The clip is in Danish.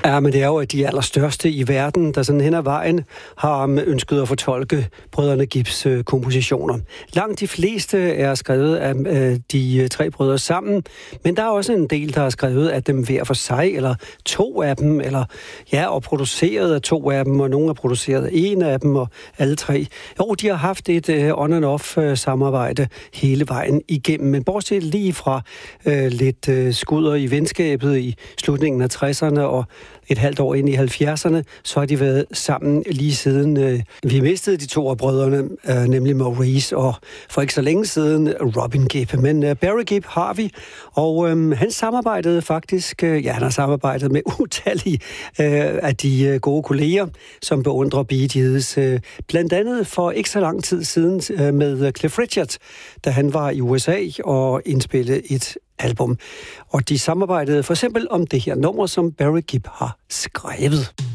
Ja, men det er jo de allerstørste i verden, der sådan hen ad vejen har ønsket at fortolke brødrene Gibbs kompositioner. Langt de fleste er skrevet af de tre brødre sammen, men der er også en del, der er skrevet af dem hver for sig, eller to af dem, eller og produceret af to af dem, og nogen har produceret en af dem, og alle tre. Jo, de har haft et on and off samarbejde hele vejen igennem, men bortset lige fra lidt skudder i venskabet i slutningen af 60'erne og et halvt år ind i 70'erne, så har de været sammen lige siden vi mistede de to af brødrene, nemlig Maurice og for ikke så længe siden Robin Gibb. Men Barry Gibb har vi, og han samarbejdede faktisk, han har samarbejdet med utallige af de gode kolleger, som beundrer Bee Gees. Blandt andet for ikke så lang tid siden med Cliff Richard, da han var i USA og indspillede et album. Og de samarbejdede for eksempel om det her nummer, som Barry Gibb har skrevet.